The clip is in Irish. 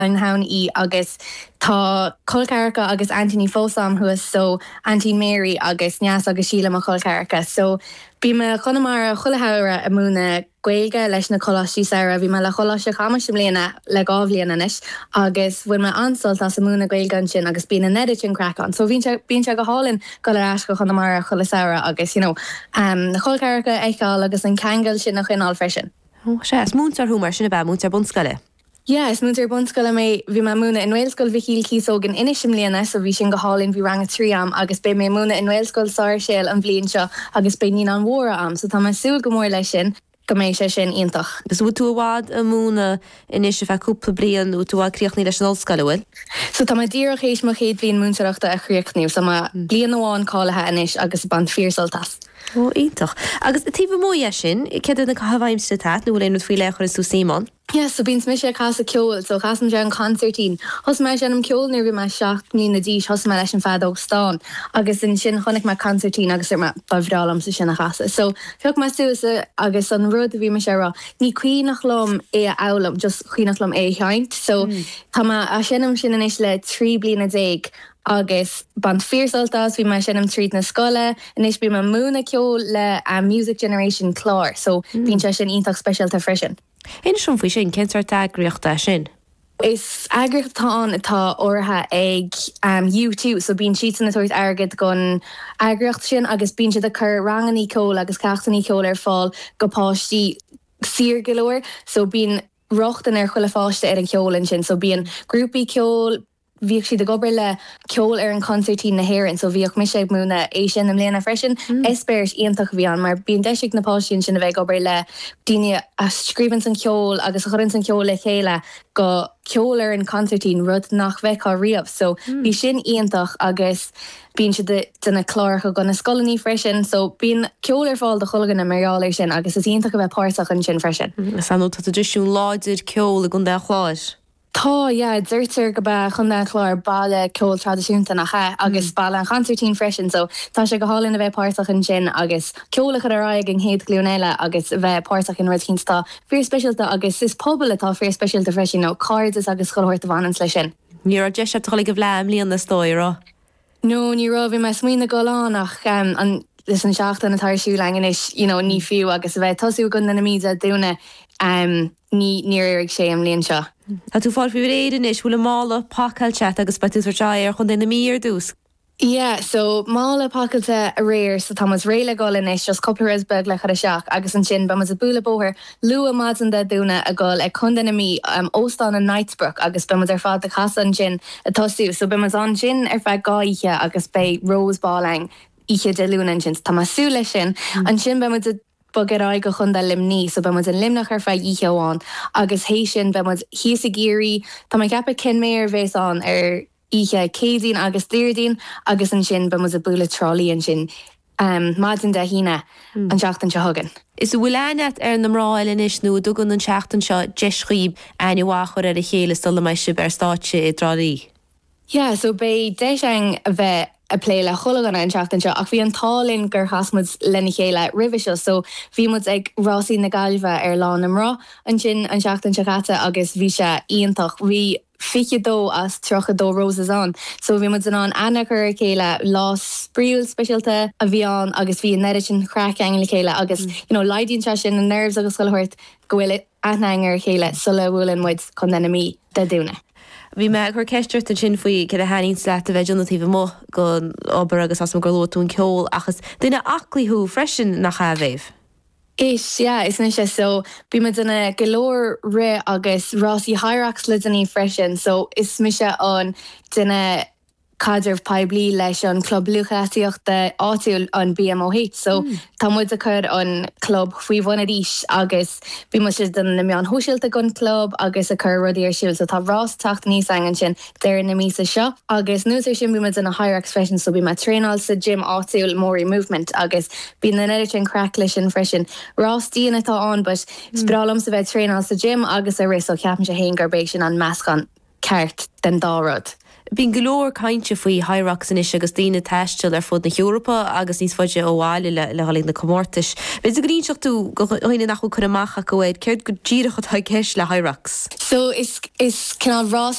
an haun í agus tá Colcarcha agus Anthony Fossam who is so Auntie Mary agus Neas agus Sheila ma Colcarcha. So bí me chunamara chulahaura a múna Gaeilge leis na choláistí Sarah bhí me le choláiste chamas léana le gábhlíon anis agus bfuin me ansalt as a múna Gaeilge sin agus bí na neditin crackan. So bhín se go hálinn go le as go chunamara chula Sarah agus na Colcarcha eáil agus an Kangel sin nach chinál freisin. sé is múntar húmar sinna b múntar bunscoile. Yes, múntar bunscoile mé bhí me múna in Whalescoil bhíil císógan inisim léana so bhí sin go hálinn bhí rang a tríam agus bé mé múna in Whalescoil sáir séil an bblion seo agus bé ní an mhra am, so tá súil go mór lei sin go méid sé sin iontach. Gus bhú tú bhád a múna inis bheith cúpla blion ú tú bhríochnaí leis an ollscoile bhfuil? So tá díoch éis mo chéad bhíon múntaachta a chríochníú, so blion amháin cálathe inis agus ban fíorsaltas. Ó, ítach. Agus tíh mó sin, ceidir na cahaimste tat, nó bhfuil fao lechar is tú Simon? Yes, so bíns mis sé casa ceol, so chasan sé an concertín. Hos me sé an ceol nir bhí me 7 ní na díis, hos me leis an fadóg stán. Agus in sin chonig me concertín agus me bavrálam sa sin na chasa. So fiog me suasa agus an rud a bhí me sé ra, ní cuí nach lom é álam, just cuí nach lom é cheint. So tá a sinam sin in is le 3 bliana déig. Agus ban fíorsaltas bhí me sinam tríd na scoile and is bí me múna ceol le a Music Generation chlár, so bhín sé sin ionach specialta freisin. Hin sin faoi sin cintar agriochta sin. Is agriochtán atá ortha ag U2, so bín siad na tuairt agad gon agriocht sin agus bín siad a chur ranganí ceol agus cachtaní ceol fáil go páistí sir galore, so bín rochtan chuile fáiste ar an ceolin sin, so bín grúpi ceol bhíoh si de gobar le ceol ar an concertín na hhéireann, so bhíoh mis sé múna é sin am léana freisin espéirs ionintach bhí an, mar bíon deisiigh napáisiún sin a bheith gobar le daine a scríbann san ceol agus a churann san ceol le chéile go ceol ar an concertín rud nach bheitá riamh, so bhí sin ionintach agus bíon si duna chláircha go na scolaní freisin, so bíon ceol ar fáil de chulagan na maráir sin agus is ionintach a bheith páirteach an sin freisin. Is an tá dúisiún láidir ceol a gon de chláis. Tá, dúirtar go bheith chun na chláir baile ceol tradiisiúnta nach cha agus baile an concertín freisin, so tá sé go hálinn a bheith páirteach an sin agus ceolach ar aig an héad glúnéile agus bheith páirteach in rucínstá fíor speisialta agus is pobal atá fíor speisialta freisin nó cardas agus choirta bhanan lei sin. Ní ar de sé thola go bhleim líon na stóirrá? No, ní ra bhí me smuoine go lánach an is an seachtain atá siú legan is ní fiú agus bheith tosú gon na míide dúna ní ag sé am líon seo. A tú fáil fiú réidir is bhfuil mála pacailte agus beúsar teir chun déna mír dús. Yeah, so mála pacailte a réir so tá réile gáil is just coppla beg le chud seach agus an sin ba a bula bóthir lua máan de dúna a gáil ag chun déna mí óstán an Knightsbrook agus ba ar fád a chasan sin a tosú, so ba an sin ar feith gáithe agus bé Roseballing ihe de lúna sin tá sú lei sin an sin ba bogad go chun de limní, so ba an limnach ar feith iheháin agus hééis sin ba híos a géirí tá gappa cin mé ar bhés an ar ihe cédín agus tíirdín agus an sin ba a bula trolí an sin maidin de híine an seachtain se thugan. Is bhfuil ainet ar na mráil inis nó dugan an seachtain seo deisríb aháchar ar a chéile stola mai si ar stáitse i dráí. Yeah, so bé déising a bheith a play le chulagan an seachtain seo ach bhí an tálinn gur hasmud lena chéile rih seo, so bhí mud ag Rossí na Gailbhe ar lán am rá an sin an seachtain seachata agus bhí se ionintach bhí fichadó as trochadó roses an. So bhí mud an anachar chéile lá spríúil speisialta a bhí an agus bhí neditin crack angla chéile agus leidín se sin an nervs agus scoilthirt go bhfuil anhangar chéile sulla bhfuil an muid chun enemy de dúna. Bhí me chur ceisteirt an sin faoi ce a haín leat a bheith jonatíh mó go obair agus as go lóún ceol achas duine aclaíthú freisin nach chabhéh. Is na sé so bí me duna golóir ré agus Rossí Hyrax le daní freisin, so is mi se an duine cadidir peblií leis an club luchaíochta áitiúil an BMOH, so tá muid a chur an club faoi bhna ríis agus bí mu si den na meán thuisiilta gon club agus a chur rudíir siúil, so tá rás tacht níos an sin déir na mísa seo agus nuair sin bí me in a Hyrax freisin, so bí me tréáil sa gym áitiúil Mórí Movement agus bí na neditin crack lei sin freisin rás díana atá an, but sprálam sa bheith tréáil sa gym agus a ris ó ceapan se héin garbéis sin an meascán ceart den dárad. bín golóir cainte faoi Hyrox in is agus daoine teistil ar fud na Europa agus níos foiide óháile le halín na comórtais. Bes a gríseach tú goine nach chu chuna macha go bhfuid céir go ddíirecha tá ceis le Hyrox. So is cinál rás